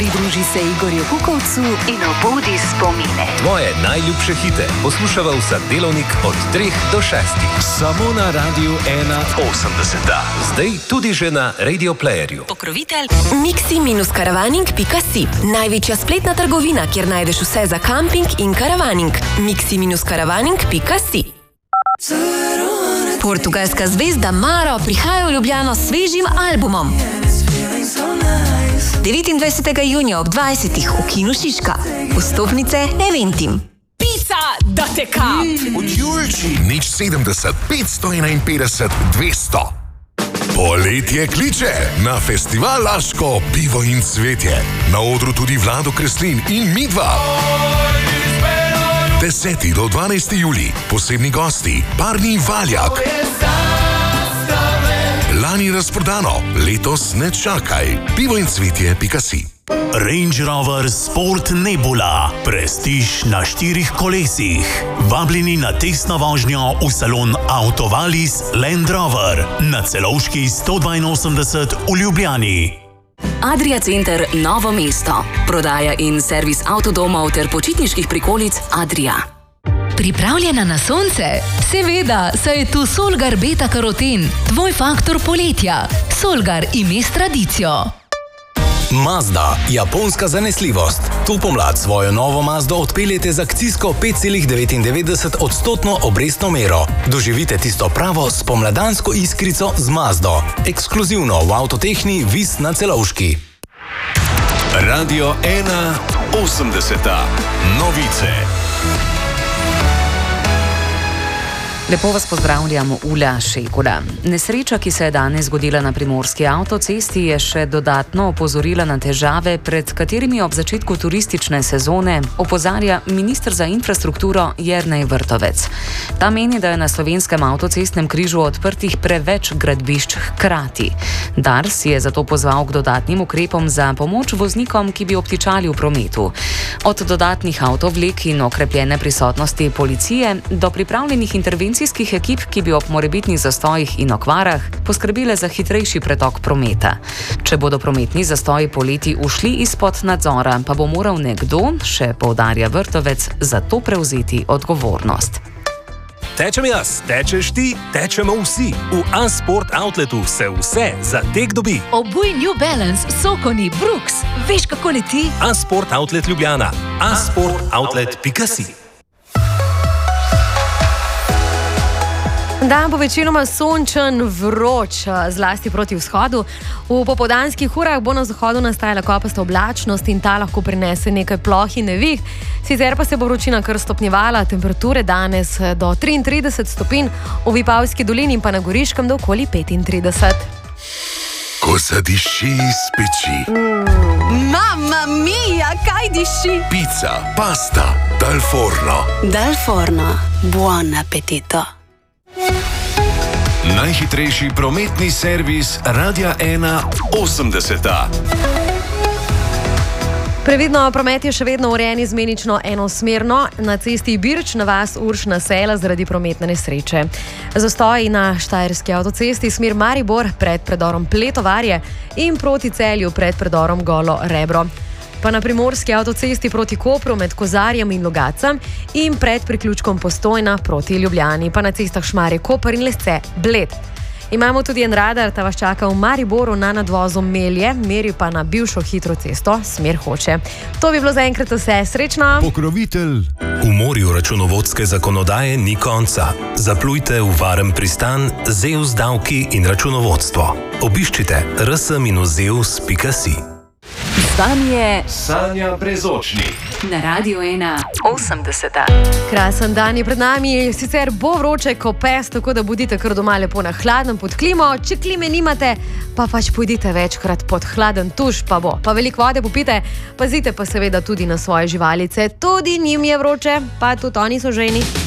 Pridruži se Igorju Kukovcu in obudi spomine. Tvoje najljubše hite poslušava vsak delovnik od 3 do 6. Samo na Radiu 81. Zdaj tudi že na Radio Playerju. Pokrovitelj mixi-karavaning.si. Največja spletna trgovina, kjer najdeš vse za kamping in karavaning. mixi-karavaning.si. Portugalska zvezda Maro prihaja v Ljubljano s svežim albumom. 29. junija ob 20. v Kinu Šiška. Vstopnice Eventim. Pica, da te kap! Od Julči. Nič 70, 551, 200. Poletje kliče na festival Laško, pivo in cvetje. Na odru tudi Vlado Kreslin in midva. 10. do 12. julij, posebni gosti, Barni Valjak. Lani razprodano, letos ne čakaj. Pivo in cvetje.si. Range Rover Sport Nebula. Prestiž na 4 kolesih. Vabljeni na testno vožnjo v salon Autovalis Land Rover na Celovški 182 v Ljubljani. Adria Center Novo mesto. Prodaja in servis avtodomov ter počitniških prikolic Adria. Pripravljena na sonce? Seveda, saj je tu Solgar Beta Karoten, tvoj faktor poletja. Solgar ime s tradicijo. Mazda, japonska zanesljivost. Tu pomlad svojo novo Mazdo odpeljete z akcijsko 5,99% obrestno mero. Doživite tisto pravo spomladansko iskrico z Mazdo. Ekskluzivno v Avtotehni Vis na Celovški. Radio 81. Novice. Lepo vas pozdravljam, Ula Šekula. Nesreča, ki se je danes zgodila na primorski avtocesti, je še dodatno opozorila na težave, pred katerimi ob začetku turistične sezone opozarja minister za infrastrukturo Jernej Vrtovec. Ta meni, da je na slovenskem avtocestnem križu odprtih preveč gradbišč hkrati. Dars je zato pozval k dodatnim ukrepom za pomoč voznikom, ki bi obtičali v prometu. Od dodatnih avtovlek in okrepljene prisotnosti policije do pripravljenih intervencij ekip, ki bi ob morebitnih zastojih in okvarah poskrbile za hitrejši pretok prometa. Če bodo prometni zastoji poleti ušli izpod nadzora, pa bo moral nekdo, še poudarja Vrtovec, za to prevzeti odgovornost. Tečem jaz, tečeš ti, tečemo vsi. V A-Sport Outletu se vse za tek dobi. Obuj New Balance, Sokoni, Brooks. Veš, kako leti? A-Sport Outlet Ljubljana. A-Sportoutlet.si. Dan bo večinoma sončen, vroč, zlasti proti vzhodu. V popoldanskih urah bo na zahodu nastajala kopasta oblačnost in ta lahko prinese nekaj ploh in neviht. Sicer pa se bo vročina kar stopnjevala, temperature danes do 33 stopinj, v Vipavski dolini in pa na Goriškem do okoli 35. Ko se diši iz peči. Mamma mia, kaj diši? Pica, pasta, dal forno. Dal forno, buon appetito. Najhitrejši prometni servis Radia 81. Previdno, promet je še vedno urejen izmenično enosmerno na cesti Birč na vas Uršna Sela zaradi prometne nesreče. Zastoji na Štajerski avtocesti smer Maribor pred predorom Pletovarje in proti Celju pred predorom Golo Rebro. Pa na primorski avtocesti proti Kopru med Kozarjem in Logacem in pred priključkom Postojna proti Ljubljani, pa na cestah Šmarje, Koper in Lesce, Bled. Imamo tudi en radar, ta vas čaka v Mariboru na nadvozu Melje, meri pa na bivšo hitro cesto, smer Hoče. To bi bilo zaenkrat vse, srečno! Pokrovitelj. V morju računovodske zakonodaje ni konca. Zaplujte v varen pristan Zeus davki in računovodstvo. Obiščite rs-zeus.si. Sanja Brezočnik Na Radio 81. Krasen dan je pred nami, sicer bo vroče ko pes, tako da bodite kar doma lepo na hladnem pod klimo. Če klime nimate, pa pač pojdite večkrat pod hladen tuš, pa bo. Pa veliko vode popite, pazite pa seveda tudi na svoje živalice. Tudi njim je vroče, pa tudi oni so žejni.